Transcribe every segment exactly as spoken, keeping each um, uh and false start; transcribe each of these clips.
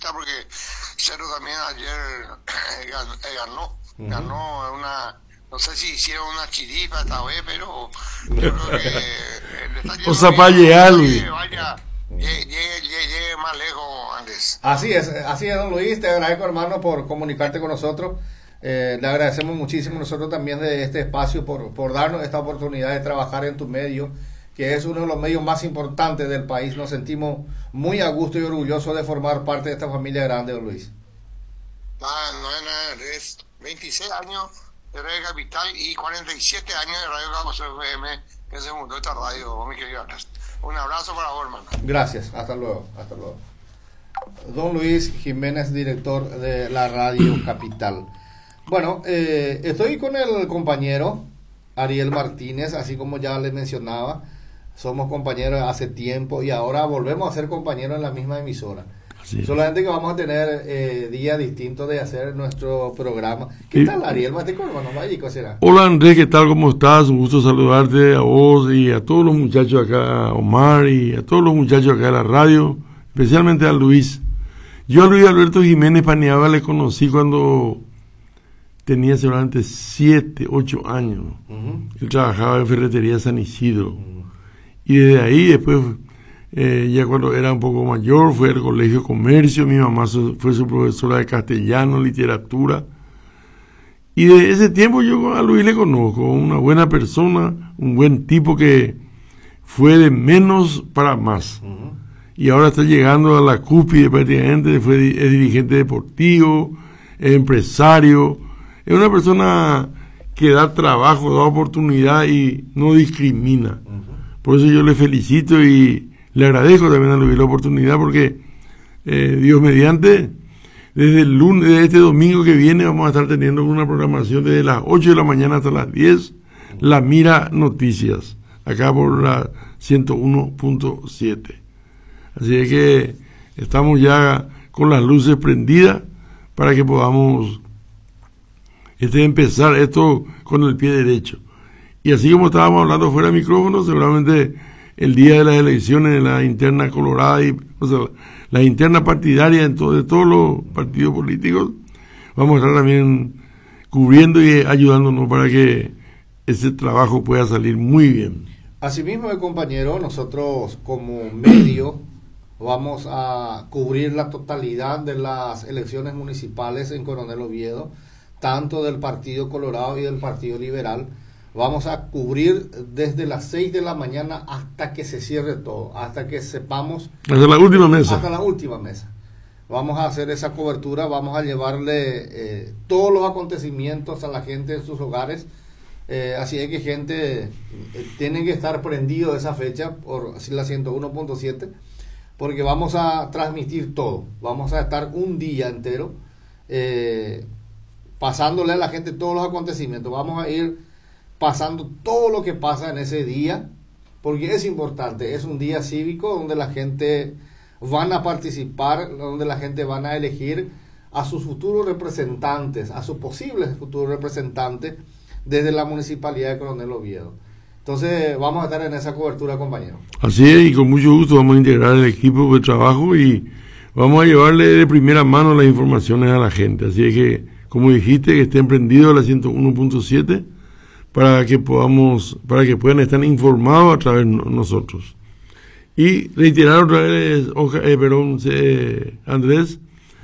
optimista porque Cerro también ayer eh, ganó, eh, ganó, uh-huh. ganó una, no sé si hicieron una chiripa esta vez, pero yo creo que eh, le está o sea, para llegar, Luis. Vaya, llegue, llegue, llegue más lejos, Andrés. Así es, así es, don Luis, te agradezco, hermano, por comunicarte con nosotros. Eh, le agradecemos muchísimo nosotros también de este espacio por, por darnos esta oportunidad de trabajar en tu medio, que es uno de los medios más importantes del país. Nos sentimos muy a gusto y orgullosos de formar parte de esta familia grande, don Luis. Ah, no es nada, es veintiséis años de Radio Capital y cuarenta y siete años de Radio Campos F M que se fundó esta radio, mi querido Andrés. Un abrazo para vos, hermano. Gracias, hasta luego, hasta luego. Don Luis Jiménez, director de la Radio Capital. Bueno, eh, estoy con el compañero Ariel Martínez, así como ya les mencionaba, somos compañeros hace tiempo y ahora volvemos a ser compañeros en la misma emisora. Sí. Solamente que vamos a tener eh, días distintos de hacer nuestro programa. ¿Qué sí. tal, Ariel? ¿Será? Hola, Andrés, ¿qué tal? ¿Cómo estás? Un gusto saludarte a vos y a todos los muchachos acá, a Omar y a todos los muchachos acá de la radio, especialmente a Luis. Yo a Luis Alberto Jiménez Paniagua le conocí cuando tenía seguramente siete, ocho años. Uh-huh. Él trabajaba en Ferretería San Isidro. Uh-huh. Y desde ahí, después, eh, ya cuando era un poco mayor, fue al Colegio Comercio. Mi mamá su, fue su profesora de castellano, literatura. Y de ese tiempo yo a Luis le conozco. Una buena persona, un buen tipo que fue de menos para más. Uh-huh. Y ahora está llegando a la cúspide prácticamente. Fue, es dirigente deportivo, es empresario. Es una persona que da trabajo, da oportunidad y no discrimina. Uh-huh. Por eso yo le felicito y le agradezco también a Luis la oportunidad porque eh, Dios mediante, desde el lunes, desde este domingo que viene vamos a estar teniendo una programación desde las ocho de la mañana hasta las diez, uh-huh. La Mira Noticias, acá por la ciento uno punto siete. Así es que estamos ya con las luces prendidas para que podamos este empezar esto con el pie derecho. Y así como estábamos hablando fuera de micrófono, seguramente el día de las elecciones de la interna colorada y o sea, la interna partidaria en todo, de todos los partidos políticos, vamos a estar también cubriendo y ayudándonos para que ese trabajo pueda salir muy bien. Asimismo, compañero, nosotros como medio vamos a cubrir la totalidad de las elecciones municipales en Coronel Oviedo, tanto del Partido Colorado y del Partido Liberal. Vamos a cubrir desde las seis de la mañana hasta que se cierre todo, hasta que sepamos... Hasta la última mesa. Hasta la última mesa. Vamos a hacer esa cobertura, vamos a llevarle eh, todos los acontecimientos a la gente en sus hogares. Eh, así es que, gente, eh, tienen que estar prendidos de esa fecha por la ciento uno punto siete, porque vamos a transmitir todo. Vamos a estar un día entero eh, pasándole a la gente todos los acontecimientos. Vamos a ir pasando todo lo que pasa en ese día, porque es importante, es un día cívico donde la gente van a participar, donde la gente van a elegir a sus futuros representantes, a sus posibles futuros representantes desde la Municipalidad de Coronel Oviedo. Entonces vamos a estar en esa cobertura, compañero. Así es, y con mucho gusto vamos a integrar el equipo de trabajo y vamos a llevarle de primera mano las informaciones a la gente. Así es que, como dijiste, que estén prendidos a la ciento uno punto siete para que podamos, para que puedan estar informados a través de nosotros. Y reiterar otra vez, eh, perdón, eh, Andrés,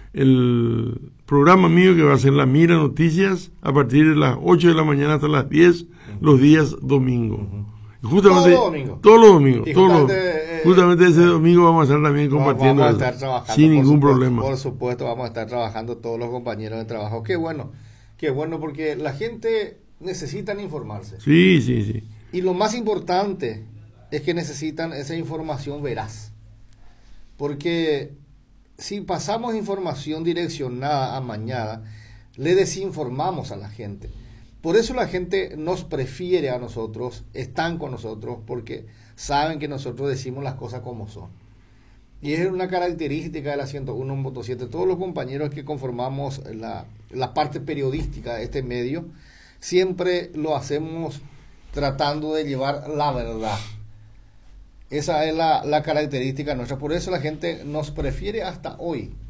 el programa mío que va a ser La Mira Noticias a partir de las ocho de la mañana hasta las diez, uh-huh. los días domingos. Uh-huh. Justamente, todos los domingos. Todos los domingos. Y todos justamente, los, eh, justamente ese domingo vamos a estar también compartiendo vamos a estar trabajando, sin ningún supuesto, problema. Por supuesto, vamos a estar trabajando todos los compañeros de trabajo. Qué bueno, qué bueno, porque la gente necesita informarse. Sí, sí, sí. Y lo más importante es que necesitan esa información veraz. Porque si pasamos información direccionada a mañana, le desinformamos a la gente. Por eso la gente nos prefiere a nosotros, están con nosotros, porque saben que nosotros decimos las cosas como son. Y es una característica de la ciento uno punto siete. Todos los compañeros que conformamos la, la parte periodística de este medio, siempre lo hacemos tratando de llevar la verdad. Esa es la, la característica nuestra. Por eso la gente nos prefiere hasta hoy.